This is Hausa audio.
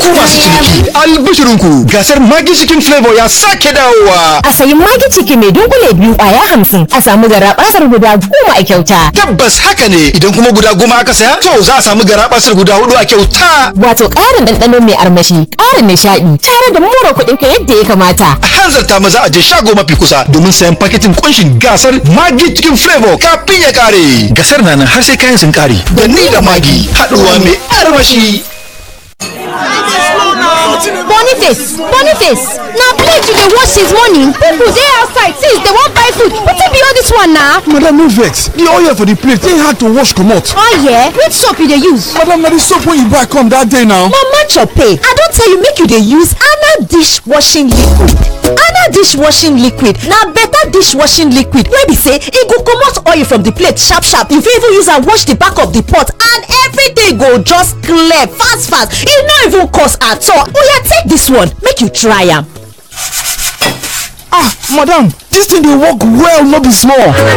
ku masu ciniki albishirinku gasar Maggi Chicken Flavor ya sake dawowa. A sayi Maggi Chicken mai dunkule 2 kwaya 50 a samu garabasar guda 10 a kyauta. Tabbas haka ne, idan kuma guda 10 aka saya to za a samu garabasar guda 4 a kyauta. Wato ƙarin ɗanɗano mai armashi, ƙarin nishaɗi tare da more kuɗin ka yadda ya kamata. A hanzarta maza a je shago mafi kusa domin sayan paketin kunshin gasar Maggi Chicken Flavor kafin ya kare. Gasar na nan har sai kayan sun kare. Da ni da Maggi haɗuwa mai armashi. Boniface, na plate you dey wash since morning. People dey outside since they wan buy food. Wetin be all this one na? Madam, no vex. The oil for the plate dey hard to wash comot. Oil? Which soap you dey use? Madam, na the soap wey you buy come that day now. Mama Chope, I don tell you make you dey use Ana dishwashing liquid. Ana dishwashing liquid na better dishwashing liquid wey be say e go comot oil from the plate sharp sharp. You fit even use am wash the back of the pot and everything go just clear fast. E no even cost at all. Oya, take this one make you try am. Madam, this thing dey work well, no be small.